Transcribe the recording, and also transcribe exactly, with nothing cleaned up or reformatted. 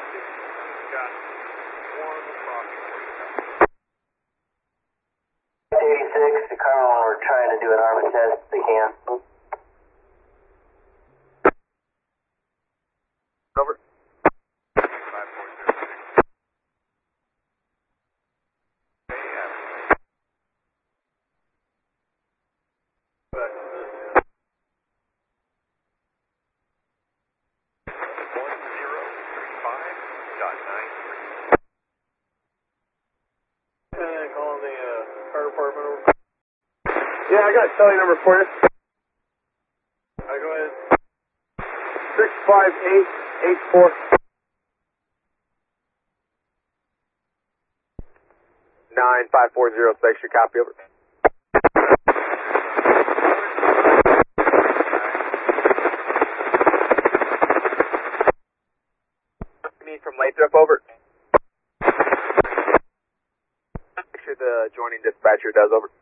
active. Got one crossing for you. eighty-six, the Carmel are trying to do an armor test if they can. Over. five four zero six. one zero three five dot nine three. Uh, calling the uh, fire department over. Yeah, I got cellular number for you. Alright, go ahead. six five eight eight four. nine five four zero six, your copy, over. Need from Lathrop, over. Make sure the joining dispatcher does, over.